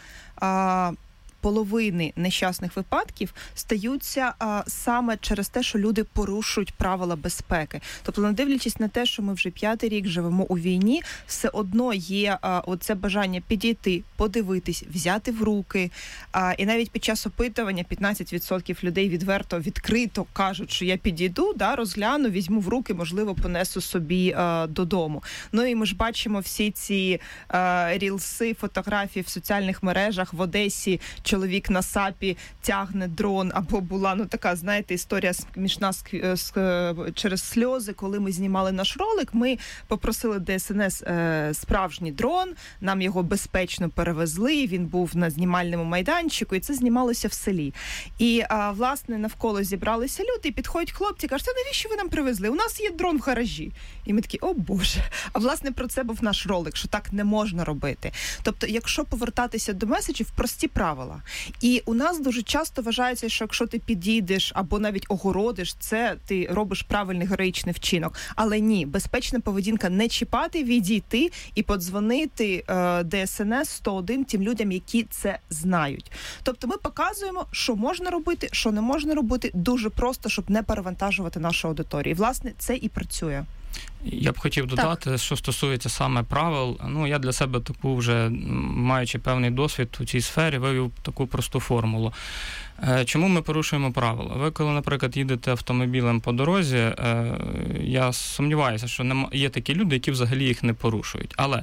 Speaker 17: половини нещасних випадків стаються саме через те, що люди порушують правила безпеки. Тобто, не дивлячись на те, що ми вже 5-й рік живемо у війні, все одно є оце бажання підійти, подивитись, взяти в руки. І навіть під час опитування 15% людей відкрито кажуть, що я підійду, да, розгляну, візьму в руки, можливо, понесу собі додому. Ну і ми ж бачимо всі ці рілси, фотографії в соціальних мережах в Одесі. Чоловік на САПі тягне дрон, або була, така, знаєте, історія смішна через сльози, коли ми знімали наш ролик, ми попросили ДСНС справжній дрон, нам його безпечно перевезли, він був на знімальному майданчику, і це знімалося в селі. І, власне, навколо зібралися люди, і підходять хлопці, кажуть, навіщо ви нам привезли? У нас є дрон в гаражі. І ми такі, о Боже. А, власне, про це був наш ролик, що так не можна робити. Тобто, якщо повертатися до меседжів, прості правила. І у нас дуже часто вважається, що якщо ти підійдеш або навіть огородиш, це ти робиш правильний героїчний вчинок. Але ні, безпечна поведінка не чіпати, відійти і подзвонити ДСНС 101 тим людям, які це знають. Тобто ми показуємо, що можна робити, що не можна робити, дуже просто, щоб не перевантажувати нашу аудиторію. І, власне, це і працює.
Speaker 16: Я б хотів додати, що стосується саме правил. Я для себе таку вже, маючи певний досвід у цій сфері, вивів таку просту формулу. Чому ми порушуємо правила? Ви, коли, наприклад, їдете автомобілем по дорозі, я сумніваюся, що є такі люди, які взагалі їх не порушують. Але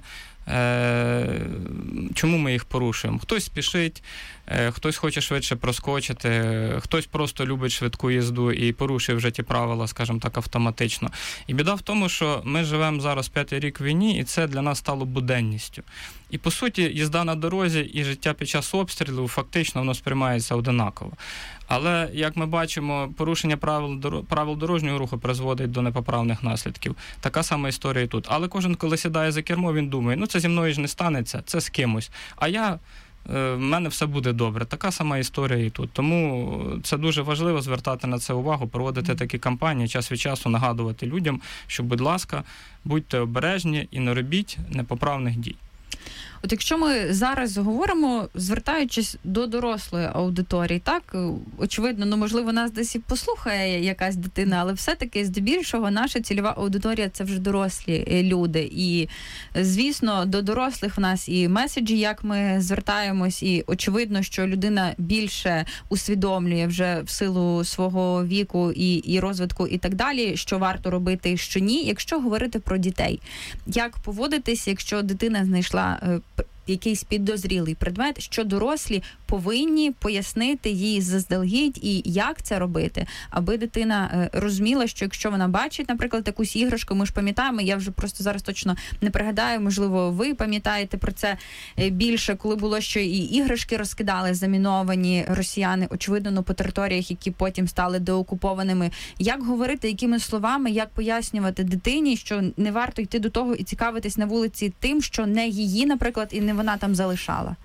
Speaker 16: чому ми їх порушуємо? Хтось спішить, хтось хоче швидше проскочити, хтось просто любить швидку їзду і порушує вже ті правила, скажімо так, автоматично. І біда в тому, що ми живемо зараз 5-й рік в війні, і це для нас стало буденністю. І, по суті, їзда на дорозі і життя під час обстрілу фактично воно сприймається одинаково. Але, як ми бачимо, порушення правил дорожнього руху призводить до непоправних наслідків. Така сама історія і тут. Але кожен, коли сідає за кермо, він думає, це зі мною ж не станеться, це з кимось. А в мене все буде добре. Така сама історія і тут. Тому це дуже важливо звертати на це увагу, проводити такі кампанії, час від часу нагадувати людям, що, будь ласка, будьте обережні і не робіть непоправних дій.
Speaker 4: От якщо ми зараз говоримо, звертаючись до дорослої аудиторії, так, очевидно, можливо, нас десь і послухає якась дитина, але все-таки здебільшого наша цільова аудиторія – це вже дорослі люди. І, звісно, до дорослих в нас і меседжі, як ми звертаємось, і очевидно, що людина більше усвідомлює вже в силу свого віку і розвитку і так далі, що варто робити, що ні. Якщо говорити про дітей, як поводитись, якщо дитина знайшла якийсь підозрілий предмет, що дорослі повинні пояснити їй заздалегідь і як це робити, аби дитина розуміла, що якщо вона бачить, наприклад, якусь іграшку, ми ж пам'ятаємо, я вже просто зараз точно не пригадаю, можливо, ви пам'ятаєте про це більше, коли було, що і іграшки розкидали заміновані росіяни, очевидно, по територіях, які потім стали деокупованими. Як говорити, якими словами, як пояснювати дитині, що не варто йти до того і цікавитись на вулиці тим, що не її, наприклад, і не вона там залишала?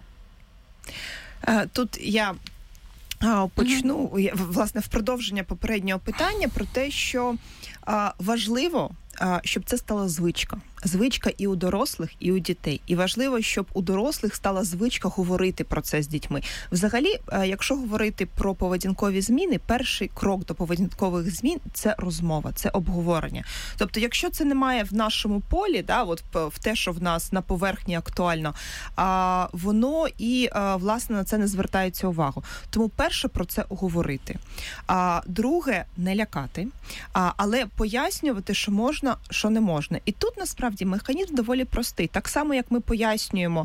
Speaker 17: Тут я почну, власне, в продовження попереднього питання про те, що важливо, щоб це стала звичка. Звичка і у дорослих, і у дітей. І важливо, щоб у дорослих стала звичка говорити про це з дітьми. Взагалі, якщо говорити про поведінкові зміни, перший крок до поведінкових змін – це розмова, це обговорення. Тобто, якщо це немає в нашому полі, от в те, що в нас на поверхні актуально, воно і, власне, на це не звертається увагу. Тому перше про це говорити. Друге – не лякати, але пояснювати, що можна, що не можна. І тут, насправді, механізм доволі простий. Так само, як ми пояснюємо,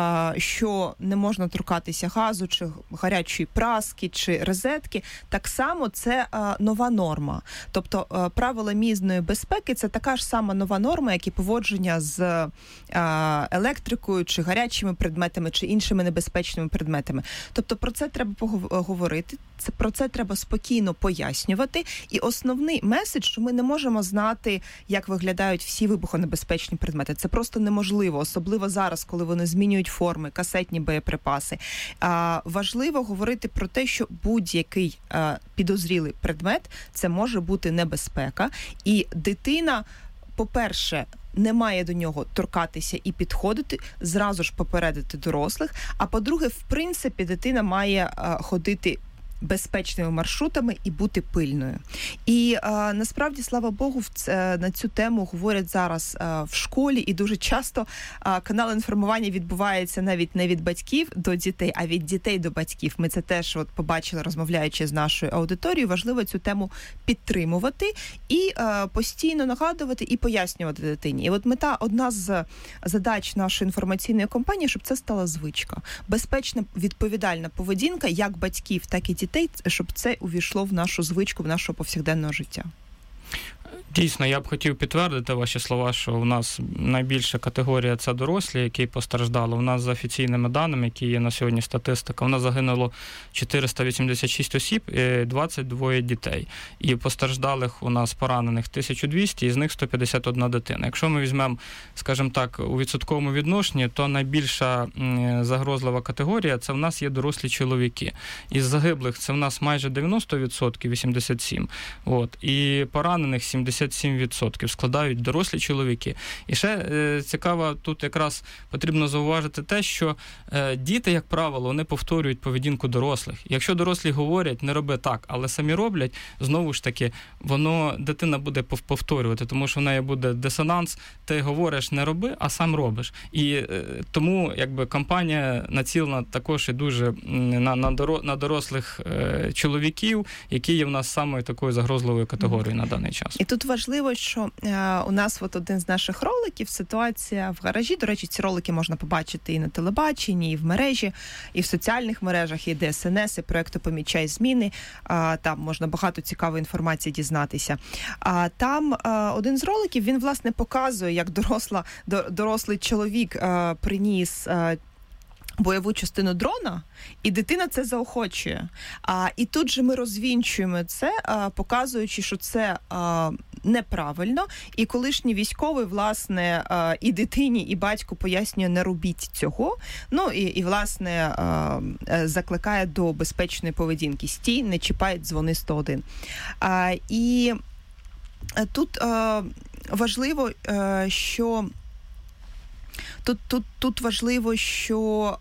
Speaker 17: що не можна торкатися газу, чи гарячої праски, чи розетки, так само це нова норма. Тобто правила мізної безпеки – це така ж сама нова норма, як і поводження з електрикою, чи гарячими предметами, чи іншими небезпечними предметами. Тобто про це треба поговорити, про це треба спокійно пояснювати. І основний меседж, що ми не можемо знати, як виглядають всі вибухонебезпечні предмети. Це просто неможливо, особливо зараз, коли вони змінюють форми, касетні боєприпаси. Важливо говорити про те, що будь-який підозрілий предмет – це може бути небезпека. І дитина, по-перше, не має до нього торкатися і підходити, зразу ж попередити дорослих. А по-друге, в принципі, дитина має ходити безпечними маршрутами і бути пильною. І насправді, слава Богу, на цю тему говорять зараз в школі, і дуже часто канал інформування відбувається навіть не від батьків до дітей, а від дітей до батьків. Ми це теж побачили, розмовляючи з нашою аудиторією. Важливо цю тему підтримувати і постійно нагадувати і пояснювати дитині. І мета, одна з задач нашої інформаційної кампанії, щоб це стала звичка. Безпечна, відповідальна поведінка як батьків, так і дітей, щоб це увійшло в нашу звичку, в нашого повсякденного життя.
Speaker 16: Дійсно, я б хотів підтвердити ваші слова, що у нас найбільша категорія – це дорослі, які постраждали. У нас за офіційними даними, які є на сьогодні статистика, у нас загинуло 486 осіб і 22 дітей. І постраждалих у нас поранених 1200, із них 151 дитина. Якщо ми візьмемо, скажімо так, у відсотковому відношенні, то найбільша загрозлива категорія – це в нас є дорослі чоловіки. Із загиблих це в нас майже 90%, 87%. І поранених 77% складають дорослі чоловіки. І ще цікаво, тут якраз потрібно зауважити те, що діти, як правило, вони повторюють поведінку дорослих. Якщо дорослі говорять, не роби так, але самі роблять, знову ж таки, дитина буде повторювати, тому що в неї буде дисонанс, ти говориш, не роби, а сам робиш. І тому, кампанія націлена також і дуже на дорослих чоловіків, які є в нас самою такою загрозливою категорією на даний час.
Speaker 17: І тут важливо, що у нас один з наших роликів, ситуація в гаражі. До речі, ці ролики можна побачити і на телебаченні, і в мережі, і в соціальних мережах, і ДСНС, і проєкту «Помічай зміни». Там можна багато цікавої інформації дізнатися. Там один з роликів, він, власне, показує, як дорослий чоловік приніс бойову частину дрона, і дитина це заохочує. І тут же ми розвінчуємо це, показуючи, що це неправильно, і колишній військовий, власне, і дитині, і батьку пояснює, не робіть цього, і власне, закликає до безпечної поведінки. Стій, не чіпай, дзвони 101. І тут важливо, що Тут важливо, що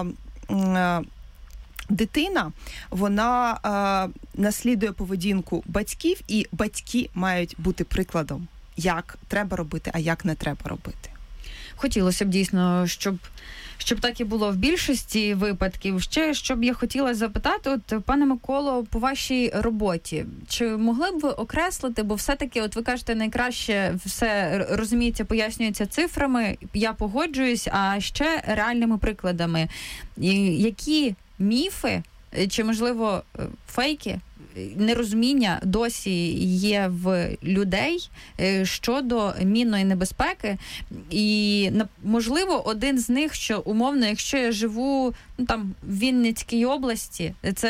Speaker 17: дитина, вона наслідує поведінку батьків, і батьки мають бути прикладом, як треба робити, а як не треба робити.
Speaker 4: Хотілося б дійсно, щоб так і було в більшості випадків. Ще, щоб я хотіла запитати, от, пане Миколо, по вашій роботі, чи могли б ви окреслити, бо все-таки, от ви кажете, найкраще все розуміється, пояснюється цифрами, я погоджуюсь, а ще реальними прикладами. Які міфи, чи, можливо, фейки, нерозуміння досі є в людей щодо мінної небезпеки, і, можливо, один з них, що умовно, якщо я живу в Вінницькій області, це